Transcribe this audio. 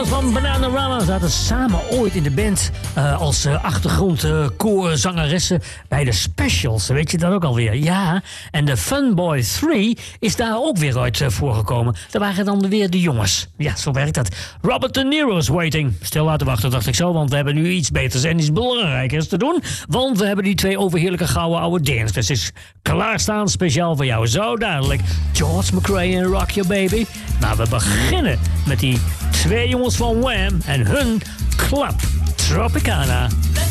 van Bananarama zaten samen ooit in de band als achtergrondkoorzangeressen bij de Specials. Weet je dat ook alweer? Ja, en de Funboy 3 is daar ook weer uit voorgekomen. Daar waren dan weer de jongens. Ja, zo werkt dat. Robert De Niro's Waiting. Stil laten wachten, dacht ik zo, want we hebben nu iets beters en iets belangrijkers te doen. Want we hebben die twee overheerlijke gouden oude danceverses klaarstaan, speciaal voor jou. Zo dadelijk. George McRae en Rock Your Baby. Maar we beginnen met die twee jongens van Wham en hun Club Tropicana.